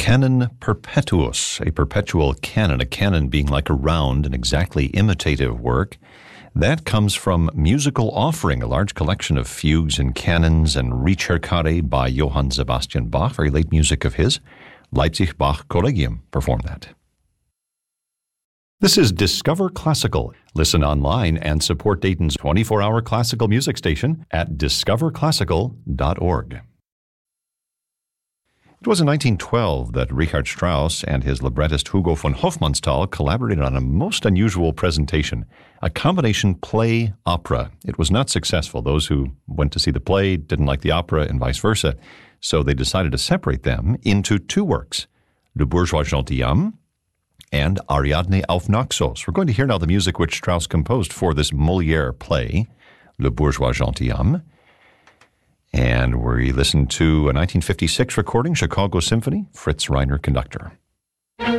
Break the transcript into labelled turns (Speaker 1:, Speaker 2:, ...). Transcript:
Speaker 1: Canon Perpetuus, a perpetual canon, a canon being like a round and exactly imitative work. That comes from Musical Offering, a large collection of fugues and canons and Ricercare by Johann Sebastian Bach, very late music of his. Leipzig Bach Collegium performed that. This is Discover Classical. Listen online and support Dayton's 24-hour classical music station at discoverclassical.org. It was in 1912 that Richard Strauss and his librettist Hugo von Hofmannsthal collaborated on a most unusual presentation, a combination play-opera. It was not successful. Those who went to see the play didn't like the opera and vice versa, so they decided to separate them into two works, Le Bourgeois Gentilhomme and Ariadne auf Naxos. We're going to hear now the music which Strauss composed for this Molière play, Le Bourgeois Gentilhomme. And we listened to a 1956 recording, Chicago Symphony, Fritz Reiner conductor.